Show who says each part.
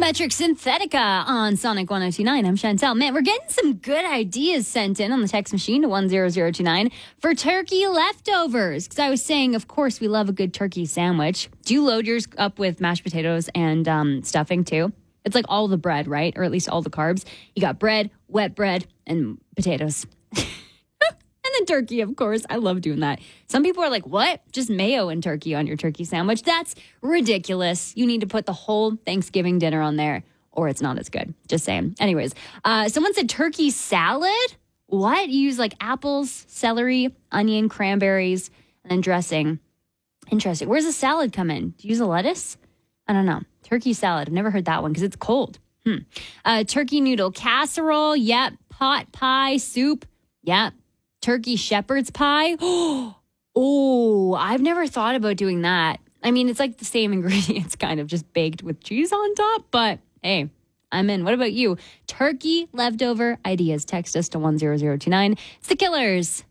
Speaker 1: Metric Synthetica on Sonic 1029. I'm Chantel. Man, we're getting some good ideas sent in on the text machine to 10029 for turkey leftovers. Because I was saying, of course, we love a good turkey sandwich. Do you load yours up with mashed potatoes and stuffing too? It's like all the bread, right? Or at least all the carbs. You got bread, wet bread, and potatoes. And then turkey, of course. I love doing that. Some people are like, what? Just mayo and turkey on your turkey sandwich? That's ridiculous. You need to put the whole Thanksgiving dinner on there or it's not as good. Just saying. Anyways, someone said turkey salad? What? You use like apples, celery, onion, cranberries, and then dressing. Interesting. Where's the salad come in? Do you use a lettuce? I don't know. Turkey salad. I've never heard that one because it's cold. Turkey noodle casserole. Yep. Pot pie soup. Yep. Turkey shepherd's pie. Oh, I've never thought about doing that. I mean, it's like the same ingredients, kind of just baked with cheese on top. But hey, I'm in. What about you? Turkey leftover ideas. Text us to 10029. It's the Killers.